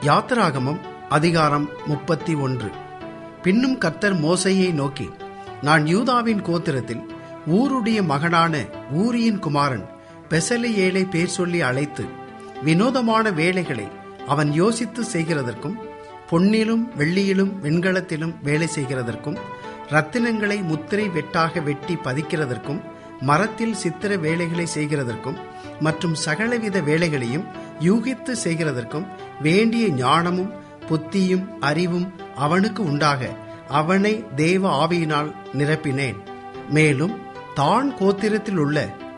யாத்திராகமம் அதிகாரம் 31. பின்னும் கர்த்தர் மோசேயை நோக்கி, நான் யூதாவின் கோத்திரத்தில் ஊருடைய மகனான ஊரியின் குமாரன் பெசலெயேலை பேர் சொல்லி அழைத்து, வினோதமான வேலைகளை அவன் யோசித்து செய்கிறதற்கும், பொன்னிலும் வெள்ளியிலும் வெண்கலத்திலும் வேலை செய்கிறதற்கும், இரத்தினங்களை முத்திரை வெட்டாக வெட்டி பதிக்கிறதற்கும், மரத்தில் சித்திர வேலைகளை செய்கிறதற்கும் மற்றும் சகலவித வேலைகளையும் யூகித்து செய்கிறதற்கும் வேண்டிய ஞானமும் புத்தியும் அறிவும் அவனுக்கு உண்டாக அவனை தேவ ஆவியினால் நிரப்பினேன். மேலும் தான் கோத்திரத்தில் உள்ள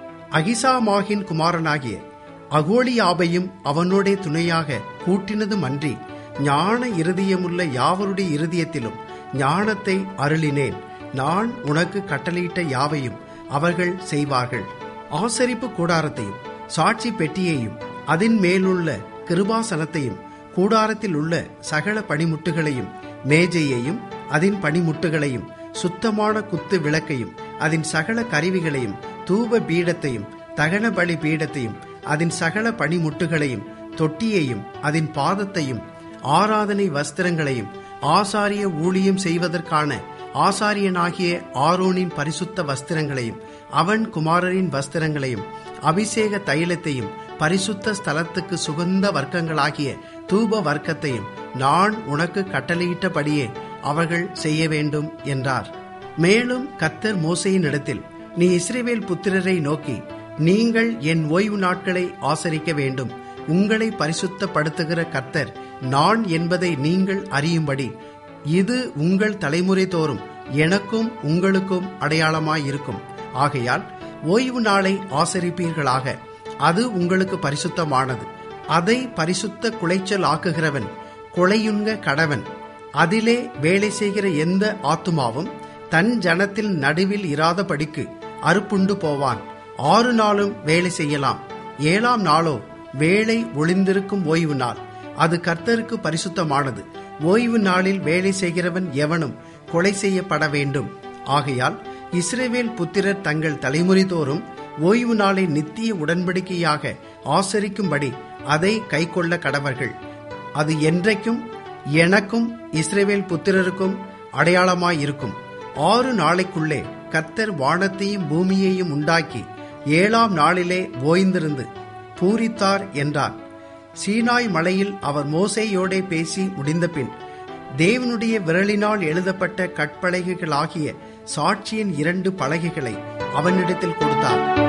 அகிசாமாகின் குமாரனாகிய அகோலியாபையும் அவனோட துணையாக கூட்டினதும் அன்றி, ஞான இருதயமுள்ள யாவருடைய இருதயத்திலும் ஞானத்தை அருளினேன். நான் உனக்கு கட்டளையிட்ட யாவையும் அவர்கள் செய்வார்கள். ஆசரிப்பு கூடாரத்தையும் சாட்சி பெட்டியையும் அதன் மேலுள்ள கிருபாசனத்தையும் கூடாரத்தில் உள்ள சகல பணிமுட்டுகளையும் மேஜையையும் அதன் பணிமுட்டுகளையும் சுத்தமான குத்து விளக்கையும் அதன் சகல கருவிகளையும் தூப பீடத்தையும் தகன பலி பீடத்தையும் அதன் சகல பணிமுட்டுகளையும் தொட்டியையும் அதன் பாதத்தையும் ஆராதனை வஸ்திரங்களையும் ஆசாரிய ஊழியம் செய்வதற்கான ஆசாரியனாகிய ஆரோனின் பரிசுத்த வஸ்திரங்களையும் அவன் குமாரரின் வஸ்திரங்களையும் அபிஷேக தைலத்தையும் பரிசுத்த ஸ்தலத்துக்கு சுகந்த வர்க்கங்களாகிய தூப வர்க்கத்தையும் நான் உனக்கு கட்டளையிட்டபடியே அவர்கள் செய்ய வேண்டும் என்றார். மேலும் கர்த்தர் மோசேயின் இடத்தில், நீ இஸ்ரவேல் புத்திரரை நோக்கி, நீங்கள் என் ஓய்வு நாட்களை ஆசரிக்க வேண்டும். உங்களை பரிசுத்தப்படுத்துகிற கர்த்தர் நான் என்பதை நீங்கள் அறியும்படி இது உங்கள் தலைமுறை தோறும் எனக்கும் உங்களுக்கும் அடையாளமாயிருக்கும். ஆகையால் ஓய்வு நாளை ஆசரிப்பீர்களாக. அது உங்களுக்கு பரிசுத்தமானது. அதை பரிசுத்த குலைச்சல் ஆக்குகிறவன் கொலையுண்க கடவன். அதிலே வேலை செய்கிற எந்த ஆத்துமாவும் தன் ஜனத்தில் நடுவில் இராதபடிக்கு அறுப்புண்டு போவான். 6 நாளும் வேலை செய்யலாம். 7ஆம் நாளோ வேலை ஒளிந்திருக்கும் ஓய்வு நாள். அது கர்த்தருக்கு பரிசுத்தமானது. ஓய்வு நாளில் வேலை செய்கிறவன் எவனும் கொலை செய்யப்பட வேண்டும். ஆகையால் இஸ்ரவேல் புத்திரர் தங்கள் தலைமுறை தோறும் ஓய்வு நாளை நித்திய உடன்படிக்கையாக ஆசரிக்கும்படி அதை கைக்கொள்ள கடவர்கள். அது என்றைக்கும் எனக்கும் இஸ்ரவேல் புத்திரருக்கும் அடையாளமாயிருக்கும். 6 நாளைக்குள்ளே கர்த்தர் வானத்தையும் பூமியையும் உண்டாக்கி 7ஆம் நாளிலே ஓய்ந்திருந்து பூரித்தார் என்றார். சீனாய் மலையில் அவர் மோசேயோடே பேசி முடிந்தபின் தேவனுடைய விரலினால் எழுதப்பட்ட கற்பலகைகளாகிய சாட்சியின் 2 பலகைகளை அவனிடத்தில் கொடுத்தார்.